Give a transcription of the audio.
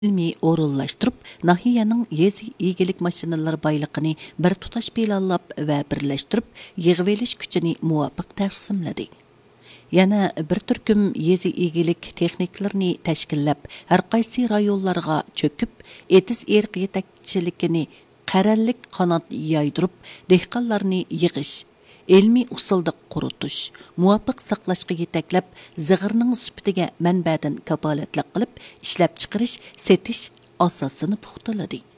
ilmiy o'rinlashtirib, nahiyaning yezi egilik mashinalari boyligini bir tutash planlab va birlashtirib, yig'ib olish kuchini muvofiq taqsimladi. Yana bir turkum yezi egilik texniklarini tashkillab, har qaysi rayonlarga cho'kib, etis erq yetakchiligini qarallik qanot yaydirib, dehqonlarni yig'ish, ilmiy usulda quritish, muvofiq saqlashga yetaklab, zig'irning sufatiga manbadan kapolatlik qilib, ishlab chiqarish, setish asosini puxtaladi.